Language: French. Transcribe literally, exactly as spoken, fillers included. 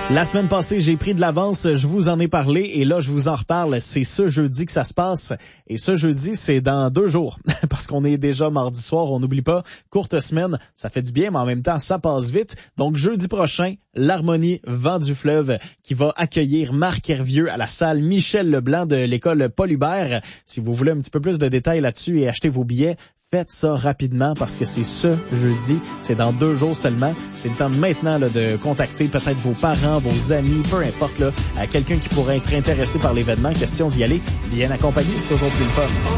La semaine passée, j'ai pris de l'avance, je vous en ai parlé et là, je vous en reparle. C'est ce jeudi que ça se passe et ce jeudi, c'est dans deux jours parce qu'on est déjà mardi soir, on n'oublie pas. Courte semaine, ça fait du bien, mais en même temps, ça passe vite. Donc, jeudi prochain, l'Harmonie Vent du Fleuve qui va accueillir Marc Hervieux à la salle Michel Leblanc de l'école Paul Hubert. Si vous voulez un petit peu plus de détails là-dessus et acheter vos billets, faites ça rapidement parce que c'est ce jeudi, c'est dans deux jours seulement. C'est le temps de maintenant là, de contacter peut-être vos parents, vos amis, peu importe, là, à quelqu'un qui pourrait être intéressé par l'événement. Question d'y aller bien accompagné, c'est toujours plus le fun.